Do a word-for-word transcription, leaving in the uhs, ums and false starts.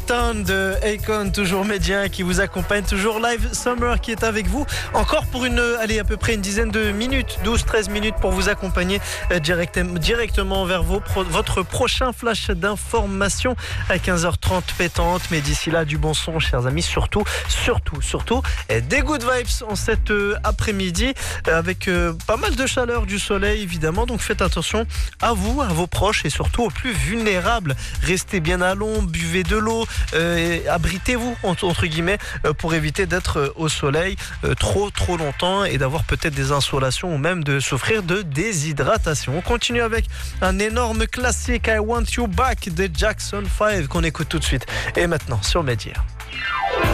Town de Akon, toujours médien qui vous accompagne, toujours Live Summer qui est avec vous, encore pour une, allez, à peu près une dizaine de minutes, douze treize minutes pour vous accompagner euh, direct, directement vers vos, pro, votre prochain flash d'information à quinze heures trente pétante. Mais d'ici là, du bon son, chers amis, surtout, surtout, surtout, et des good vibes en cet euh, après-midi euh, avec euh, pas mal de chaleur, du soleil évidemment, donc faites attention à vous, à vos proches et surtout aux plus vulnérables. Restez bien à l'ombre, buvez de l'eau, euh, et abritez-vous entre guillemets euh, pour éviter d'être euh, au soleil euh, trop trop longtemps et d'avoir peut-être des insolations ou même de souffrir de déshydratation. On continue avec un énorme classique, I Want You Back de Jackson five qu'on écoute tout de suite et maintenant sur Média.